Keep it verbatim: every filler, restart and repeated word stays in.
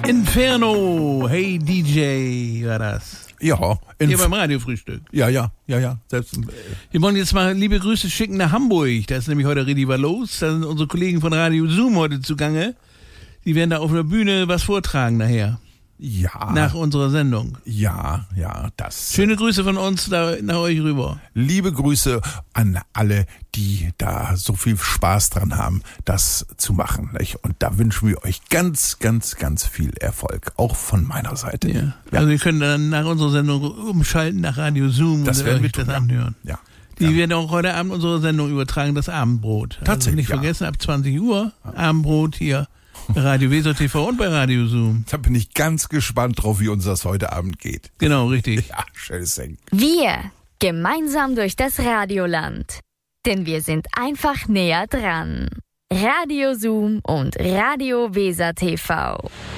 Inferno, hey D J, war das. Ja. Hier beim Radiofrühstück. Ja, ja, ja, ja. Selbst, äh, Wir wollen jetzt mal liebe Grüße schicken nach Hamburg. Da ist nämlich heute richtig was los. Da sind unsere Kollegen von Radio Zoom heute zugange. Die werden da auf der Bühne was vortragen nachher. Ja. Nach unserer Sendung. Ja, ja, das. Schöne Grüße von uns da nach euch rüber. Liebe Grüße an alle, die da so viel Spaß dran haben, das zu machen. Nicht? Und da wünschen wir euch ganz, ganz, ganz viel Erfolg. Auch von meiner Seite. Ja. Ja. Also wir können dann nach unserer Sendung umschalten nach Radio Zoom das und werden wir euch das tun, anhören. Ja. Die ja. werden auch heute Abend unsere Sendung übertragen, das Abendbrot. Tatsächlich, also nicht ja. vergessen, ab zwanzig Uhr Abendbrot hier bei Radio Weser T V und bei Radio Zoom. Da bin ich ganz gespannt drauf, wie uns das heute Abend geht. Genau, richtig. Ja, schönes Ding. Wir gemeinsam durch das Radioland. Denn wir sind einfach näher dran. Radio Zoom und Radio Weser T V.